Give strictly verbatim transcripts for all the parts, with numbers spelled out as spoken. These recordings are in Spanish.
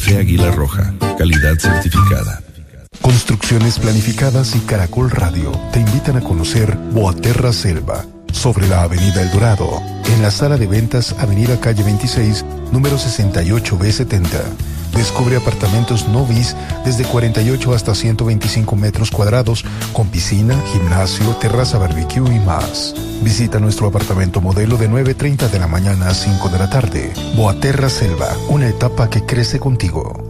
Café Águila Roja, calidad certificada. Construcciones Planificadas y Caracol Radio te invitan a conocer Boaterra Selva, sobre la Avenida El Dorado, en la sala de ventas Avenida Calle veintiséis, número sesenta y ocho B setenta. Descubre apartamentos no bis desde cuarenta y ocho hasta ciento veinticinco metros cuadrados, con piscina, gimnasio, terraza barbecue y más. Visita nuestro apartamento modelo de nueve treinta de la mañana a cinco de la tarde. Boaterra Selva, una etapa que crece contigo.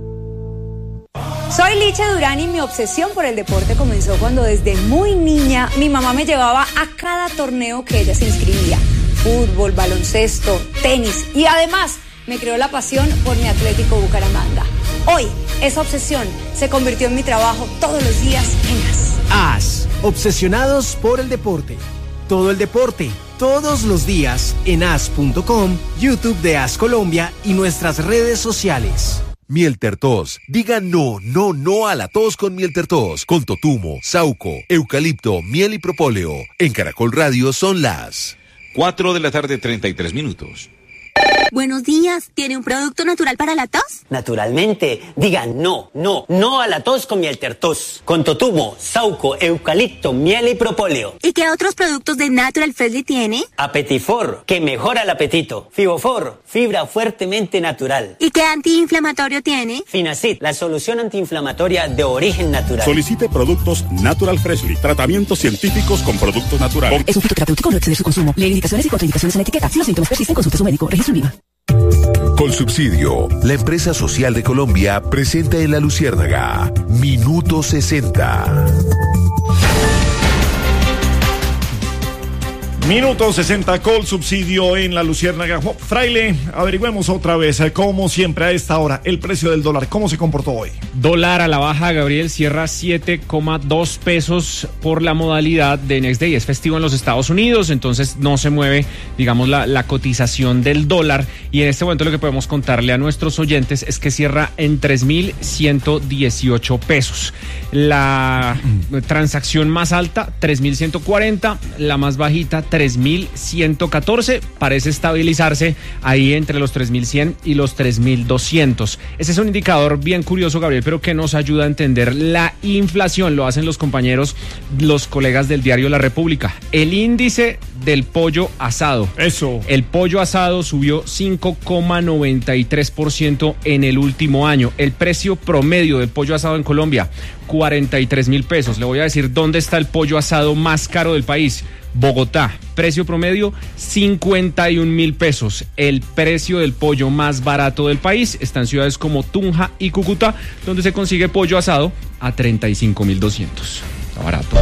Soy Licha Durán y mi obsesión por el deporte comenzó cuando desde muy niña mi mamá me llevaba a cada torneo que ella se inscribía. Fútbol, baloncesto, tenis y además me creó la pasión por mi Atlético Bucaramanga. Hoy, esa obsesión se convirtió en mi trabajo todos los días en A S. A S, obsesionados por el deporte. Todo el deporte, todos los días en A S punto com, YouTube de A S Colombia y nuestras redes sociales. Mieltertos. Diga no, no, no a la tos con Mieltertos. Con totumo, sauco, eucalipto, miel y propóleo. En Caracol Radio son las cuatro de la tarde, treinta y tres minutos. Buenos días, ¿tiene un producto natural para la tos? Naturalmente, diga no, no, no a la tos con Mieltertos. Con totumo, sauco, eucalipto, miel y propóleo. ¿Y qué otros productos de Natural Freshly tiene? Apetifor, que mejora el apetito. Fibofor, fibra fuertemente natural. ¿Y qué antiinflamatorio tiene? Finacid, la solución antiinflamatoria de origen natural. Solicite productos Natural Freshly, tratamientos científicos con productos naturales. Es un fitoterapéutico, no exceder su consumo. Lee indicaciones y contraindicaciones en etiqueta. Si los síntomas persisten, consulte a su médico. Registro IVA. Colsubsidio, la empresa social de Colombia, presenta en La Luciérnaga Minuto sesenta. Minuto sesenta, Colsubsidio en La Luciérnaga. Fraile, averigüemos otra vez, como siempre a esta hora, el precio del dólar. ¿Cómo se comportó hoy? Dólar a la baja, Gabriel, cierra siete coma dos pesos por la modalidad de Next Day. Es festivo en los Estados Unidos, entonces no se mueve, digamos, la, la cotización del dólar. Y en este momento lo que podemos contarle a nuestros oyentes es que cierra en tres mil ciento dieciocho pesos. La transacción más alta, tres mil ciento cuarenta, la más bajita, tres mil ciento catorce, parece estabilizarse ahí entre los tres mil cien y los tres mil doscientos. Ese es un indicador bien curioso, Gabriel, pero que nos ayuda a entender la inflación. Lo hacen los compañeros, los colegas del diario La República. El índice del pollo asado. Eso. El pollo asado subió cinco coma noventa y tres por ciento en el último año. El precio promedio del pollo asado en Colombia, cuarenta y tres mil pesos. Le voy a decir dónde está el pollo asado más caro del país. Bogotá, precio promedio cincuenta y un mil pesos. El precio del pollo más barato del país está en ciudades como Tunja y Cúcuta, donde se consigue pollo asado a treinta y cinco mil doscientos. Está barato.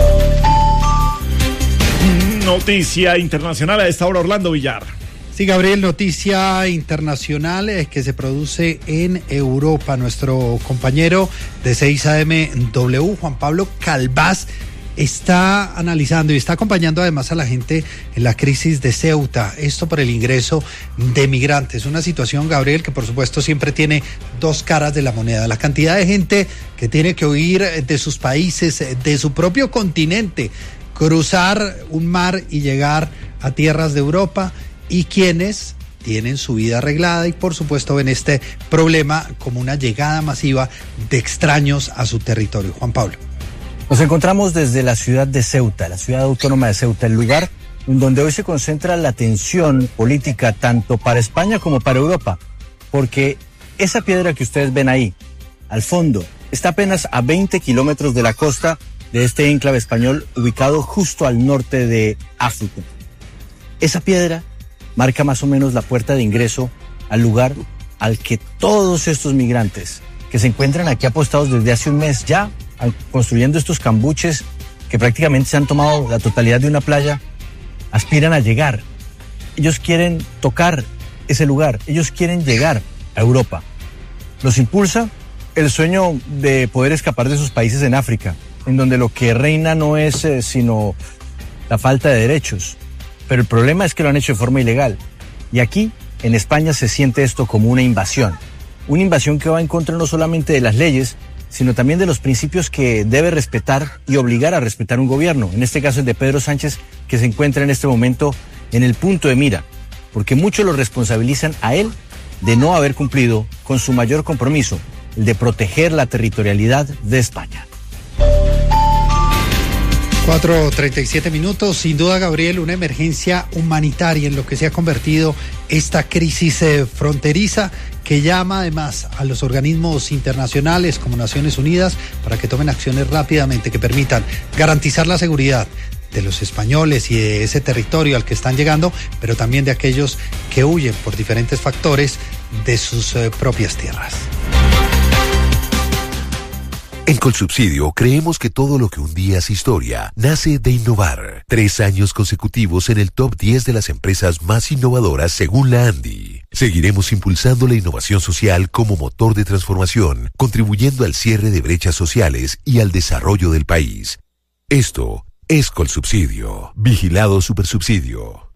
Noticia internacional a esta hora, Orlando Villar. Sí, Gabriel, noticia internacional eh, que se produce en Europa. Nuestro compañero de seis A M W, Juan Pablo Calvás, está analizando y está acompañando además a la gente en la crisis de Ceuta, esto por el ingreso de migrantes. Una situación, Gabriel, que por supuesto siempre tiene dos caras de la moneda. La cantidad de gente que tiene que huir de sus países, de su propio continente, cruzar un mar y llegar a tierras de Europa, y quienes tienen su vida arreglada y por supuesto ven este problema como una llegada masiva de extraños a su territorio. Juan Pablo. Nos encontramos desde la ciudad de Ceuta, la ciudad autónoma de Ceuta, el lugar donde hoy se concentra la tensión política tanto para España como para Europa, porque esa piedra que ustedes ven ahí, al fondo, está apenas a veinte kilómetros de la costa de este enclave español ubicado justo al norte de África. Esa piedra marca más o menos la puerta de ingreso al lugar al que todos estos migrantes que se encuentran aquí apostados desde hace un mes ya, construyendo estos cambuches que prácticamente se han tomado la totalidad de una playa, aspiran a llegar. Ellos quieren tocar ese lugar, ellos quieren llegar a Europa. Los impulsa el sueño de poder escapar de sus países en África, en donde lo que reina no es eh, sino la falta de derechos. Pero el problema es que lo han hecho de forma ilegal. Y aquí, en España, se siente esto como una invasión. Una invasión que va en contra no solamente de las leyes, sino también de los principios que debe respetar y obligar a respetar un gobierno. En este caso el de Pedro Sánchez, que se encuentra en este momento en el punto de mira, porque muchos lo responsabilizan a él de no haber cumplido con su mayor compromiso, el de proteger la territorialidad de España. cuatro treinta y siete minutos. Sin duda, Gabriel, una emergencia humanitaria en lo que se ha convertido esta crisis eh, fronteriza, que llama además a los organismos internacionales como Naciones Unidas para que tomen acciones rápidamente que permitan garantizar la seguridad de los españoles y de ese territorio al que están llegando, pero también de aquellos que huyen por diferentes factores de sus eh, propias tierras. En Colsubsidio creemos que todo lo que un día es historia nace de innovar. Tres años consecutivos en el top diez de las empresas más innovadoras según la ANDI. Seguiremos impulsando la innovación social como motor de transformación, contribuyendo al cierre de brechas sociales y al desarrollo del país. Esto es Colsubsidio. Vigilado Supersubsidio.